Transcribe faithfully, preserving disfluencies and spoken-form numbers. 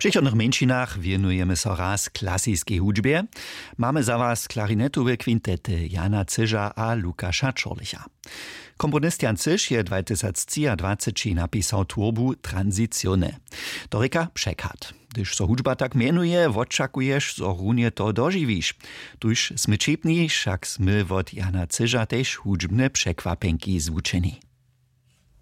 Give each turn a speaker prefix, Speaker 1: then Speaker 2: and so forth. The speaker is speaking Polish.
Speaker 1: przychodnych mężczyznach wienujemy so raz klasyjskiej hudźbie. Mamy za was klarinetowe kwintety Jana Cyża a Lukasza Czorlicha. Komponist Jan Cyż je dwa tysiące dwadzieścia napisał tworbu Transitione. To reka przekład. Gdyż so hudźba tak mienuje, oczekujesz, so runie to dożywisz. Tuż smy čepni, však smy wot Jana Cyża też hudźbne przekwapenki zwučeni.